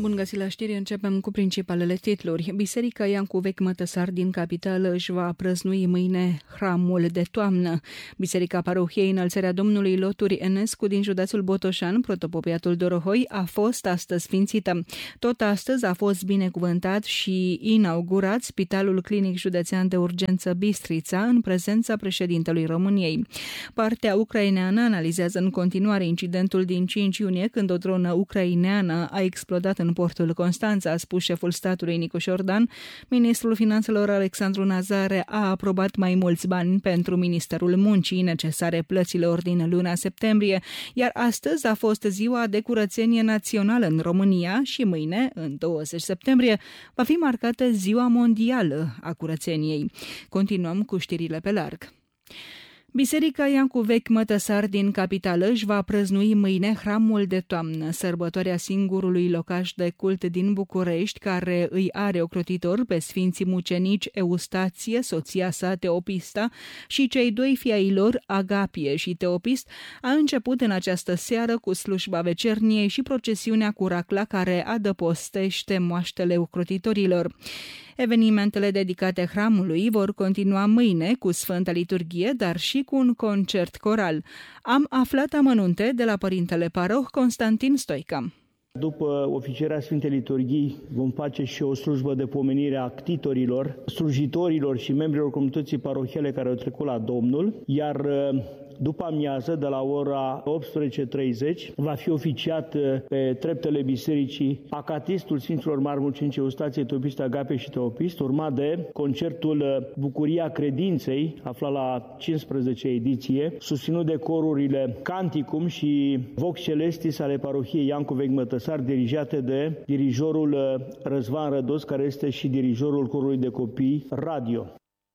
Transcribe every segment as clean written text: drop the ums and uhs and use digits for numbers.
Bun găsit la știri, începem cu principalele titluri. Biserica Iancu Vechi Mătăsar din capitală își va prăznui mâine hramul de toamnă. Biserica Parohiei Înălțarea Domnului Loturi Enescu din județul Botoșan, protopopiatul Dorohoi, a fost astăzi sfințită. Tot astăzi a fost binecuvântat și inaugurat Spitalul Clinic Județean de Urgență Bistrița în prezența președintelui României. Partea ucraineană analizează în continuare incidentul din 5 iunie, când o dronă ucraineană a explodat în portul Constanța, a spus șeful statului Nicu Șordan. Ministrul Finanțelor Alexandru Nazare a aprobat mai mulți bani pentru Ministerul Muncii necesare plăților din luna septembrie, iar astăzi a fost ziua de curățenie națională în România și mâine, în 20 septembrie, va fi marcată Ziua Mondială a Curățeniei. Continuăm cu știrile pe larg. Biserica Iancu Vechi Mătăsar din capitală își va prăznui mâine hramul de toamnă, sărbătoarea singurului locaș de cult din București care îi are ocrotitor pe sfinții mucenici Eustație, soția sa Teopista și cei doi fii ai lor, Agapie și Teopist. A început în această seară cu slujba vecerniei și procesiunea cu racla care adăpostește moaștele ocrotitorilor. Evenimentele dedicate hramului vor continua mâine cu Sfânta Liturghie, dar și cu un concert coral. Am aflat amănunte de la părintele paroh Constantin Stoica. După oficierea Sfintei Liturghii vom face și o slujbă de pomenire a ctitorilor, slujitorilor și membrilor comunității parohiale care au trecut la Domnul, iar după amiază, de la ora 18:30, va fi oficiat pe treptele bisericii acatistul Sfinților Mari Mucenici Eustație, Teopist, Agapie și Teopist, urmat de concertul Bucuria Credinței, aflat la 15 ediție, susținut de corurile Canticum și Vox Celestis ale parohiei Iancu Vechi Mătăsar, dirijate de dirijorul Răzvan Rădos, care este și dirijorul corului de copii Radio.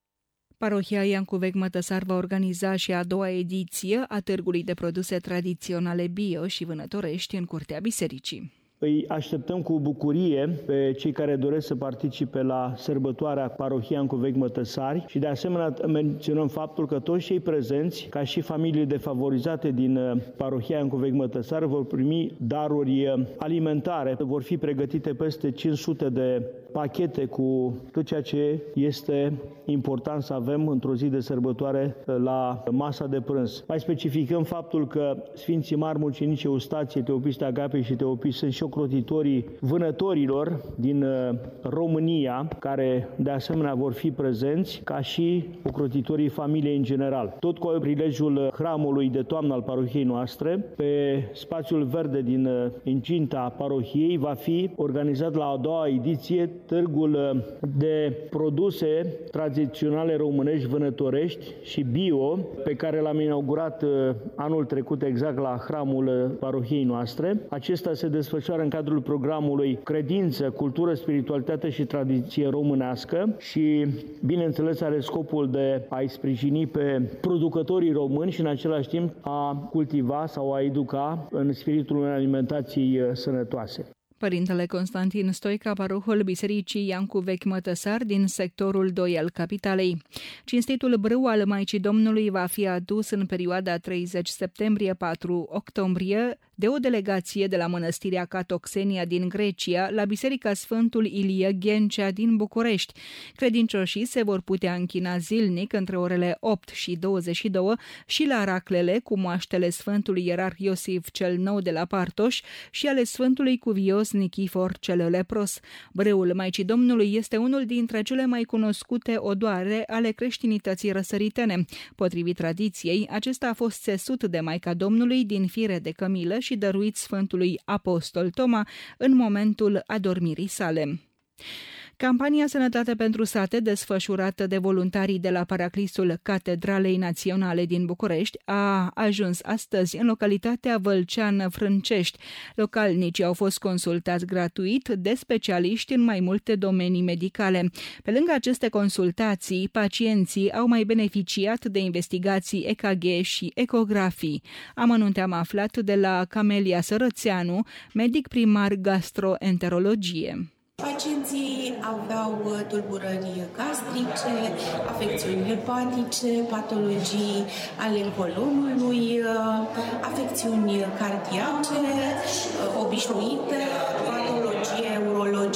Parohia Iancu Vechi Mătăsar va organiza și a doua ediție a târgului de produse tradiționale bio și vânătorești în curtea bisericii. Îi așteptăm cu bucurie pe cei care doresc să participe la sărbătoarea Parohiei Iancu Vechi Mătăsari și de asemenea menționăm faptul că toți cei prezenți, ca și familiile defavorizate din Parohia Iancu Vechi Mătăsari, vor primi daruri alimentare. Vor fi pregătite peste 500 de pachete cu tot ceea ce este important să avem într-o zi de sărbătoare la masa de prânz. Mai specificăm faptul că Sfinții Mari Mucenici Eustație, Teopist, Agapie și Teopist sunt și ocrotitorii vânătorilor din România, care de asemenea vor fi prezenți, ca și ocrotitorii familiei în general. Tot cu prilejul hramului de toamnă al parohiei noastre, pe spațiul verde din incinta parohiei va fi organizat la a doua ediție târgul de produse tradiționale românești, vânătorești și bio, pe care l-am inaugurat anul trecut exact la hramul parohiei noastre. Acesta se desfășoară în cadrul programului Credință, Cultură, Spiritualitate și Tradiție Românească și, bineînțeles, are scopul de a-i sprijini pe producătorii români și, în același timp, a cultiva sau a educa în spiritul unei alimentații sănătoase. Părintele Constantin Stoica, parohul Bisericii Iancu Vechi Mătăsar din sectorul 2 al capitalei. Cinstitul brâu al Maicii Domnului va fi adus în perioada 30 septembrie-4 octombrie de o delegație de la Mănăstirea Catoxenia din Grecia la Biserica Sfântul Ilie Ghencea din București. Credincioșii se vor putea închina zilnic între orele 8 și 22 și la raclele cu moaștele Sfântului Ierarh Iosif cel Nou de la Partoș și ale Sfântului Cuvios Nichifor cel Lepros. Brâul Maicii Domnului este unul dintre cele mai cunoscute odoare ale creștinității răsăritene. Potrivit tradiției, acesta a fost țesut de Maica Domnului din fire de cămilă și dăruit Sfântului Apostol Toma în momentul adormirii sale. Campania Sănătate pentru Sate, desfășurată de voluntarii de la Paraclisul Catedralei Naționale din București, a ajuns astăzi în localitatea Vâlceană-Frâncești. Localnicii au fost consultați gratuit de specialiști în mai multe domenii medicale. Pe lângă aceste consultații, pacienții au mai beneficiat de investigații EKG și ecografii. Amănunte am aflat de la Camelia Sărățeanu, medic primar gastroenterologie. Pacienții aveau tulburări gastrice, afecțiuni hepatice, patologii ale colonului, afecțiuni cardiace, obișnuite, patologie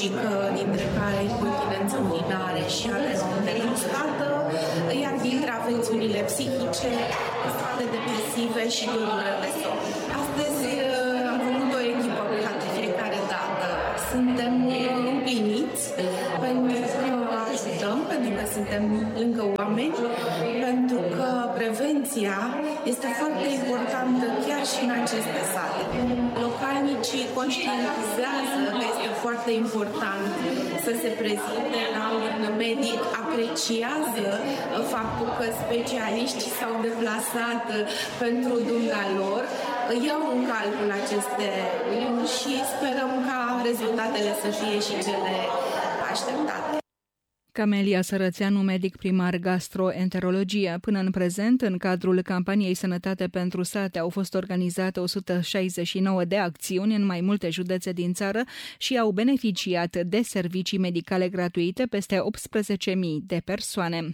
neurologică, dintre care incontinență urinare și alergii de prostată, iar dintre afecțiunile psihice, stare depresive și dolori de somn. Astăzi am făcut o echipă ca de fiecare dată. Suntem împliniți pentru că ajutăm, pentru că suntem lângă oameni, pentru că prevenția este foarte importantă chiar și în aceste sate. Localnicii conștientizează că este foarte important să se prezinte la un medic, apreciază faptul că specialiștii s-au deplasat pentru dumnealor, iau în calcul aceste lucruri și sperăm ca rezultatele să fie și cele așteptate. Camelia Sărățeanu, medic primar gastroenterologie. Până în prezent, în cadrul campaniei Sănătate pentru Sate, au fost organizate 169 de acțiuni în mai multe județe din țară și au beneficiat de servicii medicale gratuite peste 18.000 de persoane.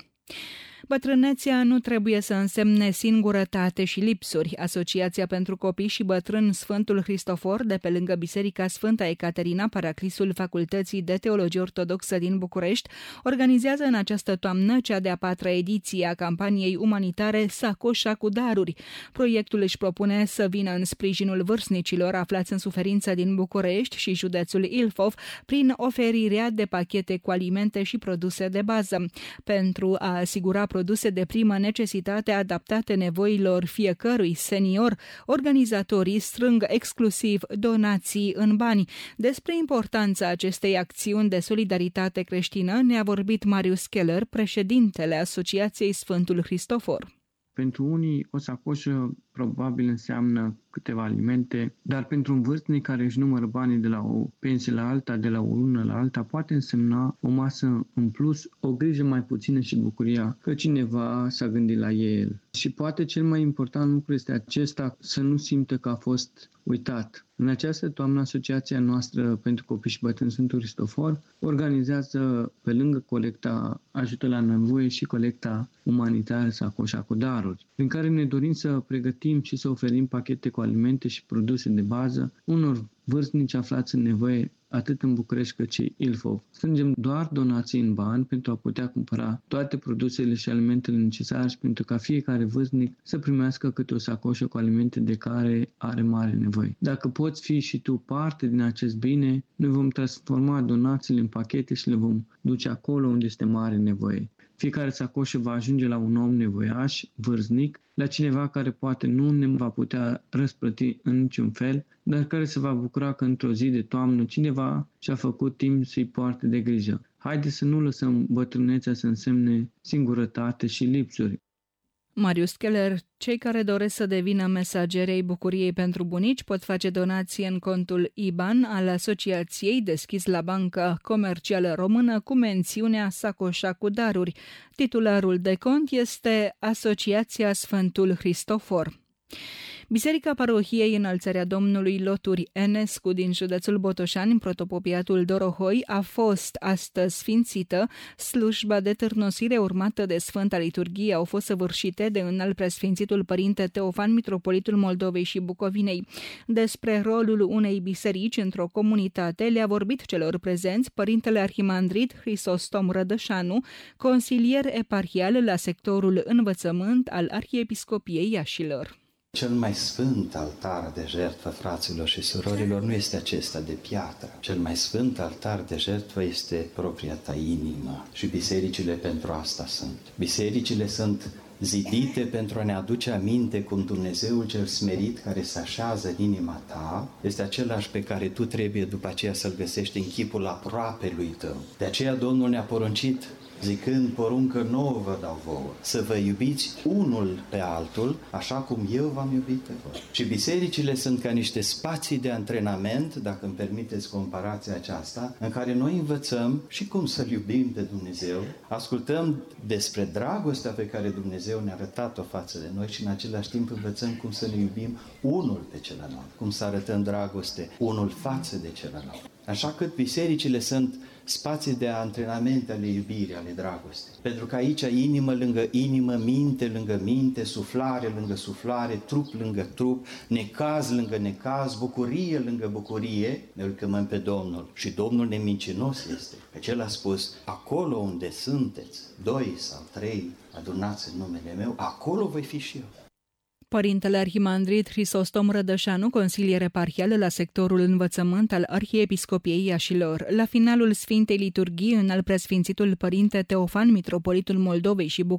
Bătrânețea nu trebuie să însemne singurătate și lipsuri. Asociația pentru Copii și Bătrâni Sfântul Hristofor, de pe lângă Biserica Sfânta Ecaterina, paraclisul Facultății de Teologie Ortodoxă din București, organizează în această toamnă cea de-a 4-a ediție a campaniei umanitare Sacoșa cu daruri. Proiectul își propune să vină în sprijinul vârstnicilor aflați în suferință din București și județul Ilfov prin oferirea de pachete cu alimente și produse de bază. Pentru a asigura produse de primă necesitate adaptate nevoilor fiecărui senior, organizatorii strâng exclusiv donații în bani. Despre importanța acestei acțiuni de solidaritate creștină ne-a vorbit Marius Keller, președintele Asociației Sfântul Hristofor. Pentru unii o sacoșă probabil înseamnă câteva alimente, dar pentru un vârstnic care își numără banii de la o pensie la alta, de la o lună la alta, poate însemna o masă în plus, o grijă mai puțină și bucuria că cineva s-a gândit la el. Și poate cel mai important lucru este acesta, să nu simtă că a fost uitat. În această toamnă, Asociația noastră pentru Copii și Bătrâni Sfântul Hristofor organizează, pe lângă colecta Ajută la Nevoie, și colecta umanitară Sacoșa cu daruri, prin care ne dorim să pregătim și să oferim pachete cu alimente și produse de bază unor vârstnici aflați în nevoie atât în București cât și Ilfov. Strângem doar donații în bani pentru a putea cumpăra toate produsele și alimentele necesare și pentru ca fiecare vârstnic să primească câte o sacoșă cu alimente de care are mare nevoie. Dacă poți fi și tu parte din acest bine, noi vom transforma donațiile în pachete și le vom duce acolo unde este mare nevoie. Fiecare sacoșă va ajunge la un om nevoiaș, vârstnic, la cineva care poate nu ne va putea răsplăti în niciun fel, dar care se va bucura că într-o zi de toamnă cineva și-a făcut timp să-i poarte de grijă. Haideți să nu lăsăm bătrânețea să însemne singurătate și lipsuri. Marius Keller, cei care doresc să devină mesagerei bucuriei pentru bunici pot face donații în contul IBAN al asociației deschis la Banca Comercială Română cu mențiunea Sacoșa cu daruri. Titularul de cont este Asociația Sfântul Hristofor. Biserica Parohiei Înălțarea Domnului Loturi Enescu din județul Botoșani, protopopiatul Dorohoi, a fost astăzi sfințită. Slujba de târnosire urmată de Sfânta Liturghie au fost săvârșite de înalt preasfințitul Părinte Teofan, mitropolitul Moldovei și Bucovinei. Despre rolul unei biserici într-o comunitate le-a vorbit celor prezenți Părintele Arhimandrit Hristostom Rădășanu, consilier eparhial la sectorul învățământ al Arhiepiscopiei Iașilor. Cel mai sfânt altar de jertfă, fraților și surorilor, nu este acesta de piatră. Cel mai sfânt altar de jertfă este propria ta inimă și bisericile pentru asta sunt. Bisericile sunt zidite pentru a ne aduce aminte cum Dumnezeul cel smerit care se așează în inima ta este același pe care tu trebuie după aceea să-L găsești în chipul aproapelui tău. De aceea Domnul ne-a poruncit, zicând, poruncă nouă vă dau vouă, să vă iubiți unul pe altul, așa cum eu v-am iubit pe voi. Și bisericile sunt ca niște spații de antrenament, dacă îmi permiteți comparația aceasta, în care noi învățăm și cum să-L iubim pe Dumnezeu, ascultăm despre dragostea pe care Dumnezeu ne-a arătat-o față de noi și în același timp învățăm cum să ne iubim unul pe celălalt, cum să arătăm dragoste unul față de celălalt. Așa că bisericile sunt spații de antrenament ale iubirii, ale dragostei. Pentru că aici inimă lângă inimă, minte lângă minte, suflare lângă suflare, trup lângă trup, necaz lângă necaz, bucurie lângă bucurie, ne îl chemăm pe Domnul. Și Domnul nemincinos este. Acela a spus, acolo unde sunteți, 2 sau 3 adunați în numele meu, acolo voi fi și eu. Părintele arhimandrit Hristostom Rădășanu, consilier eparhial la sectorul învățământ al Arhiepiscopiei Iașilor. La finalul Sfintei Liturghii, în al preasfințitul Părinte Teofan, mitropolitul Moldovei și